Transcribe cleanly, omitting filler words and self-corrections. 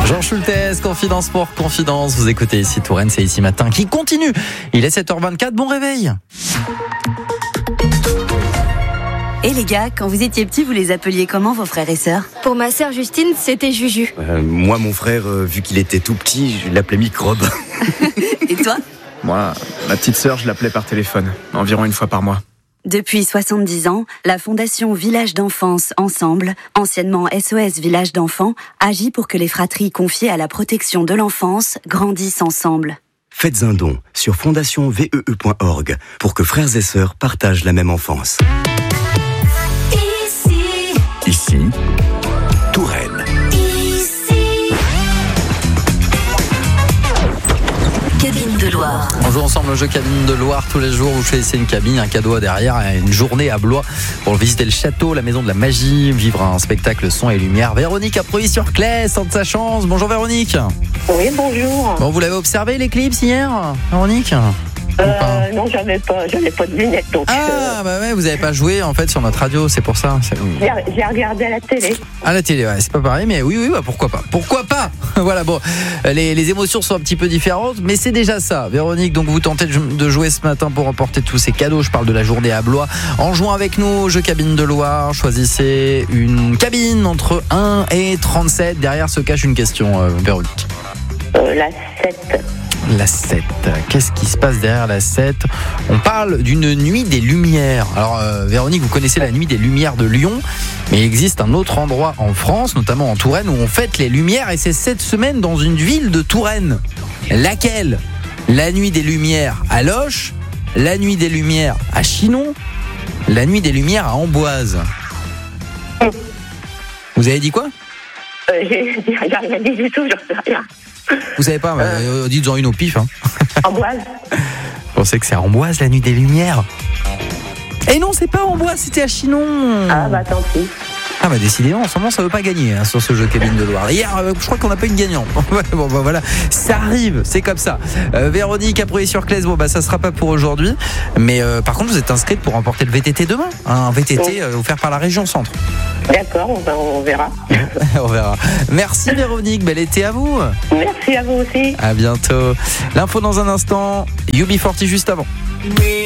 Jean Schultes, Confidence pour Confidence. Vous écoutez ici Touraine, c'est ici matin qui continue. Il est 7h24, bon réveil. Et les gars, quand vous étiez petits, vous les appeliez comment vos frères et sœurs ? Pour ma sœur Justine, c'était Juju. Moi, mon frère, vu qu'il était tout petit, je l'appelais Microbe. Et toi ? Moi, ma petite sœur, je l'appelais par téléphone, environ une fois par mois. Depuis 70 ans, la Fondation Village d'Enfance Ensemble, anciennement SOS Village d'Enfants, agit pour que les fratries confiées à la protection de l'enfance grandissent ensemble. Faites un don sur fondationvee.org pour que frères et sœurs partagent la même enfance. Ici, Touraine. Cabine de Loire. On joue ensemble au jeu Cabine de Loire tous les jours. Vous choisissez une cabine, un cadeau derrière, une journée à Blois pour visiter le château, la maison de la magie, vivre un spectacle son et lumière. Véronique a Preuilly-sur-Claise, tente sa chance. Bonjour Véronique. Oui, bonjour. Bon, vous l'avez observé l'éclipse hier, Véronique ? Non, j'avais pas de lunettes. Donc, bah ouais, vous avez pas joué en fait sur notre radio, c'est pour ça. j'ai regardé à la télé. À la télé, ouais, c'est pas pareil, mais oui, bah pourquoi pas. Voilà, bon, les émotions sont un petit peu différentes, mais c'est déjà ça. Véronique, donc vous tentez de jouer ce matin pour remporter tous ces cadeaux. Je parle de la journée à Blois. En jouant avec nous au jeu Cabine de Loire, choisissez une cabine entre 1 et 37. Derrière se cache une question, Véronique. La 7. La 7. Qu'est-ce qui se passe derrière la 7 ? On parle d'une nuit des Lumières. Alors Véronique, vous connaissez la nuit des Lumières de Lyon, mais il existe un autre endroit en France, notamment en Touraine, où on fête les Lumières, et c'est cette semaine dans une ville de Touraine. Laquelle ? La nuit des Lumières à Loches, la nuit des Lumières à Chinon, la nuit des Lumières à Amboise. Vous avez dit quoi ? J'ai rien dit du tout, j'en sais rien. Vous savez pas, dites-en une au pif. Amboise. On sait que c'est à Amboise la nuit des Lumières. Et non, c'est pas Amboise, c'était à Chinon. Ah bah tant pis. Ah bah décidément, en ce moment ça veut pas gagner sur ce jeu Cabine de Loire. Hier, je crois qu'on n'a pas une gagnante. Bon bah voilà, ça arrive, c'est comme ça. Véronique a Preuilly-sur-Claise, bon bah ça sera pas pour aujourd'hui. Mais par contre, vous êtes inscrite pour remporter le VTT demain. Un VTT offert par la région Centre. D'accord, on verra. On verra. Merci Véronique, bel été à vous. Merci à vous aussi. À bientôt. L'info dans un instant, UB40 juste avant.